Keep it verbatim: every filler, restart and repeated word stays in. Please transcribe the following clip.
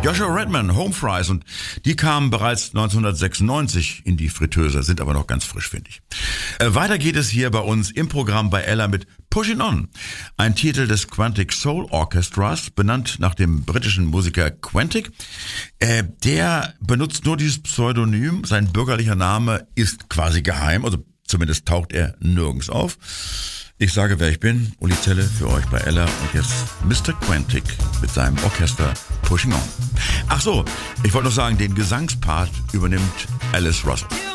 Joshua Redman, Home Fries, und die kamen bereits neunzehnhundertsechsundneunzig in die Fritteuse, sind aber noch ganz frisch, finde ich. Äh, weiter geht es hier bei uns im Programm bei Ella mit Pushing On, ein Titel des Quantic Soul Orchestras, benannt nach dem britischen Musiker Quantic. Äh, der benutzt nur dieses Pseudonym, sein bürgerlicher Name ist quasi geheim, also zumindest taucht er nirgends auf. Ich sage, wer ich bin, Uli Zelle für euch bei Ella, und jetzt Mister Quantic mit seinem Orchester Pushing On. Ach so, ich wollte noch sagen, den Gesangspart übernimmt Alice Russell.